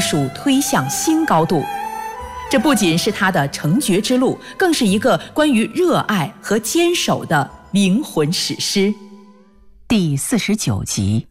术推向新高度。这不仅是他的成绝之路，更是一个关于热爱和坚守的灵魂史诗。 第49集。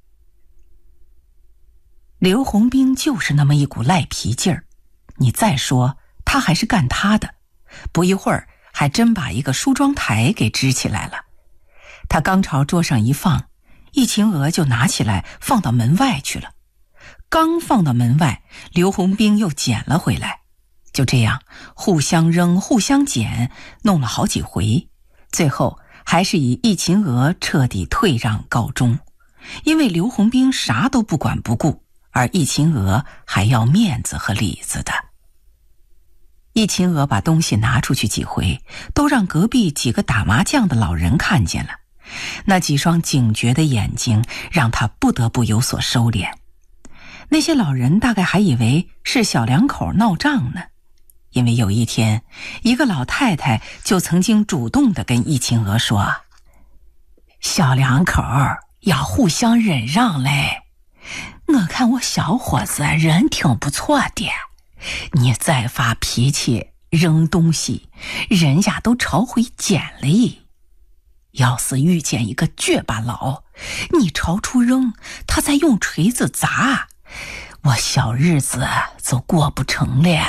刘洪兵就是那么一股赖皮劲儿，你再说他还是干他的，不一会儿还真把一个梳妆台给支起来了。他刚朝桌上一放，易秦娥就拿起来放到门外去了。刚放到门外，刘洪兵又捡了回来。就这样互相扔互相捡，弄了好几回，最后还是以易秦娥彻底退让告终。因为刘洪兵啥都不管不顾，而易秦娥还要面子和里子的。易秦娥把东西拿出去几回，都让隔壁几个打麻将的老人看见了，那几双警觉的眼睛让他不得不有所收敛。那些老人大概还以为是小两口闹账呢，因为有一天，一个老太太就曾经主动地跟易秦娥说：“小两口要互相忍让嘞，我看我小伙子人挺不错的，你再发脾气扔东西，人家都朝回捡了。要是遇见一个倔巴佬，你朝处扔，他再用锤子砸，我小日子就过不成了。”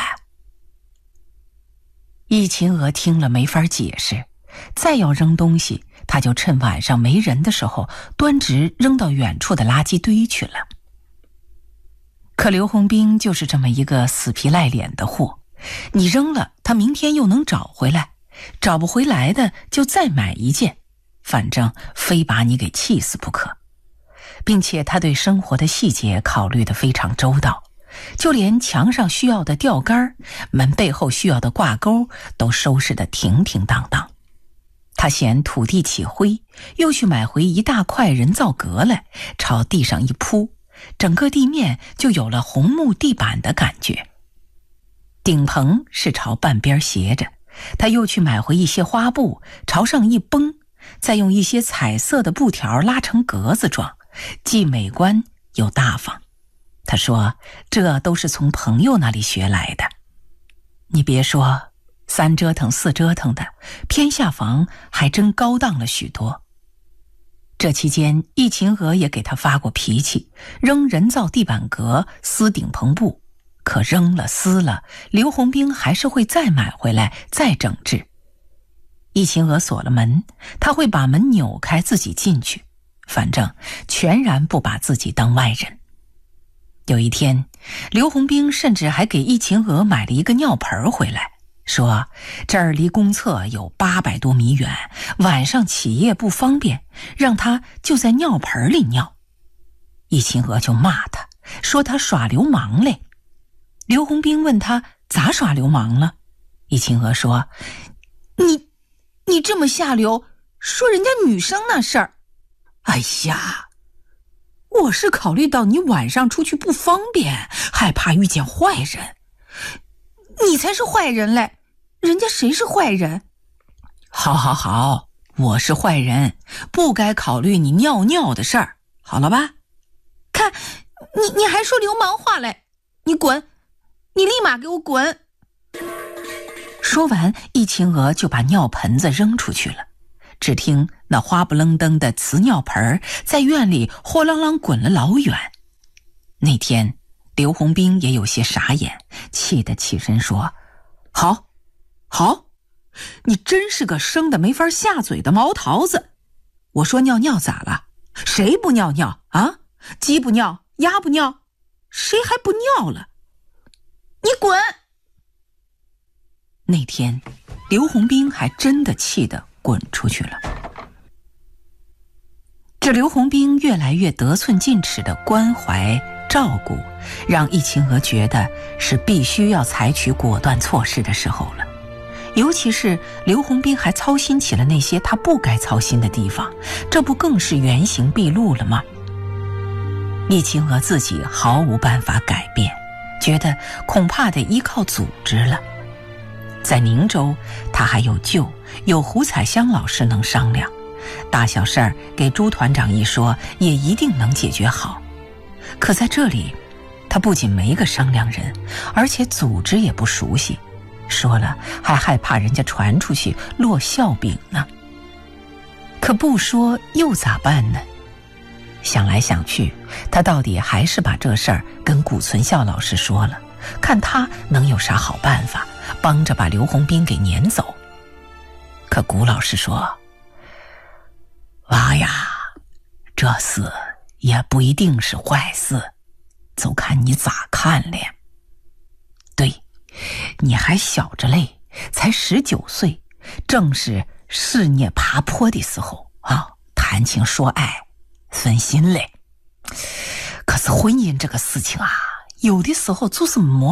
易秦娥听了没法解释，再要扔东西，他就趁晚上没人的时候端直扔到远处的垃圾堆去了。可刘洪兵就是这么一个死皮赖脸的货，你扔了他明天又能找回来，找不回来的就再买一件，反正非把你给气死不可。并且他对生活的细节考虑得非常周到，就连墙上需要的吊杆，门背后需要的挂钩都收拾得停停当当。他嫌土地起灰，又去买回一大块人造革来，朝地上一铺，整个地面就有了红木地板的感觉。顶棚是朝半边斜着，他又去买回一些花布，朝上一绷，再用一些彩色的布条拉成格子状，既美观又大方。他说这都是从朋友那里学来的。你别说，3折腾4折腾的，偏下房还真高档了许多。这期间易秦娥也给他发过脾气，扔人造地板革撕顶棚布，可扔了撕了，刘洪兵还是会再买回来再整治。易秦娥锁了门，他会把门扭开自己进去，反正全然不把自己当外人。有一天，刘洪兵甚至还给易秦娥买了一个尿盆回来，说这儿离公厕有800多米远，晚上起夜不方便，让他就在尿盆里尿。易秦娥就骂他，说他耍流氓嘞。刘洪兵问他咋耍流氓了，易秦娥说：“你这么下流，说人家女生那事儿。哎呀，我是考虑到你晚上出去不方便，害怕遇见坏人。你才是坏人嘞，人家谁是坏人？好，我是坏人，不该考虑你尿尿的事儿，好了吧？看，你还说流氓话嘞，你滚，你立马给我滚！”说完，易秦娥就把尿盆子扔出去了。只听那花不愣登的瓷尿盆在院里豁啷啷滚了老远。那天刘洪兵也有些傻眼，气得起身说：“好，你真是个生的没法下嘴的毛桃子。我说尿尿咋了？谁不尿尿啊？鸡不尿，鸭不尿，谁还不尿了？你滚！”那天刘洪兵还真的气得滚出去了。这刘洪兵越来越得寸进尺的关怀照顾，让易秦娥觉得是必须要采取果断措施的时候了。尤其是刘洪兵还操心起了那些他不该操心的地方，这不更是原形毕露了吗？易秦娥自己毫无办法改变，觉得恐怕得依靠组织了。在宁州，他还有舅，有胡彩香老师能商量，大小事儿给朱团长一说，也一定能解决好。可在这里， 他不仅没个商量人，而且组织也不熟悉，说了还害怕人家传出去落笑柄呢。可不说又咋办呢？想来想去，他到底还是把这事儿跟谷存孝老师说了，看他能有啥好办法，帮着把刘洪斌给撵走。可谷老师说：“娃呀，这事也不一定是坏事，就看你咋看了。对，你还小着嘞，才19岁，正是事业爬坡的时候啊，谈情说爱，分心嘞。可是婚姻这个事情啊，有的时候就是磨